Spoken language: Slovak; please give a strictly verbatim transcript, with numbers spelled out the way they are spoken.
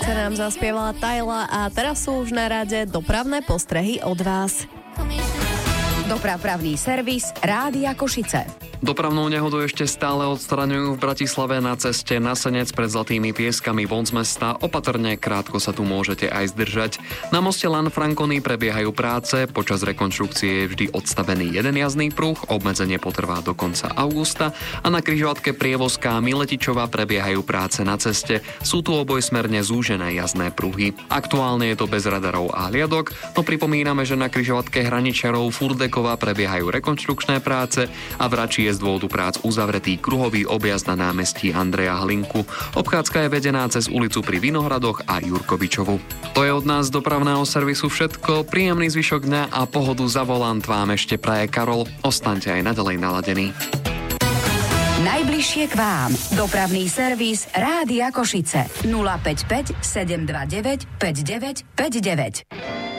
Sa nám zaspievala Tyla a teraz sú už na rade dopravné postrehy od vás. Dopravný servis Rádia Košice. Dopravnú nehodu ešte stále odstraňujú v Bratislave na ceste na Senec pred Zlatými Pieskami von z mesta. Opatrne, krátko sa tu môžete aj zdržať. Na moste Lanfranconi prebiehajú práce, počas rekonštrukcie je vždy odstavený jeden jazdný pruh, obmedzenie potrvá do konca augusta a na križovatke Prievozká a Miletičova prebiehajú práce na ceste. Sú tu obojsmerne zúžené jazdné pruhy. Aktuálne je to bez radarov a hliadok, no pripomíname, že na križovatke Hraničarov Furdekova prebiehajú rekonštrukčné práce a v Rači z dôvodu prác uzavretý kruhový objazd na námestí Andreja Hlinku. Obchádzka je vedená cez ulicu pri Vinohradoch a Jurkovičovu. To je od nás z dopravného servisu všetko. Príjemný zvyšok dňa a pohodu za volant vám ešte praje Karol. Ostaňte aj naďalej naladení. Najbližšie k vám. Dopravný servis Rádia Košice. nula päť päť sedem dva deväť päť deväť päť deväť.